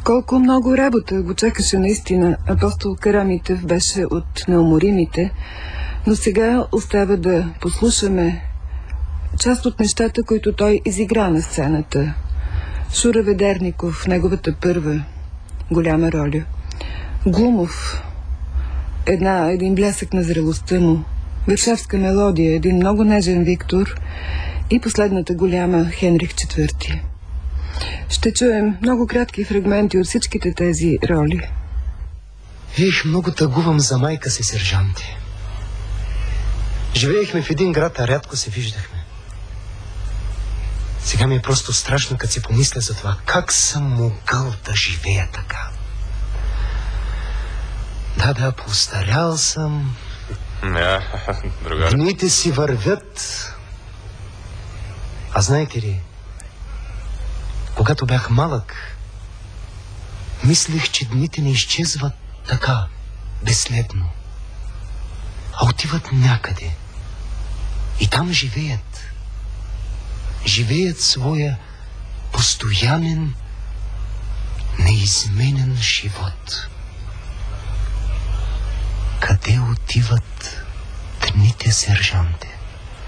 Колко много работа го чакаше наистина. Апостол Карамитев беше от неуморимите, но сега остава да послушаме част от нещата, които той изигра на сцената. Шура Ведерников, неговата първа голяма роля. Глумов, един блясък на зрелостта му. Варшавска мелодия, един много нежен Виктор и последната голяма Хенрих IV. Ще чуем много кратки фрагменти от всичките тези роли. Много тъгувам за майка си, сержанти. Живеехме в един град, а рядко се виждахме. Сега ми е просто страшно, като си помисля за това. Как съм могъл да живея така? Да, постарял съм. Дните си вървят. А знаете ли, когато бях малък, мислех, че дните не изчезват така, безследно, а отиват някъде. И там живеят. Живеят своя постоянен, неизменен живот. Къде отиват дните, сержанте?